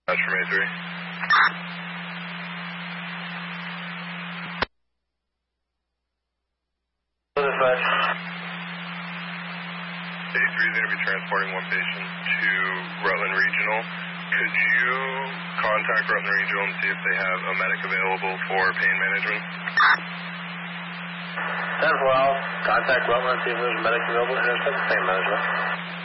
That's from A3. Dispatch. A3 is going to be transporting one patient to Rutland Regional. Could you contact Rutland Regional and see if they have a medic available for pain management? 10-12, contact Rutland, see if there's a medic available to intercept the pain management.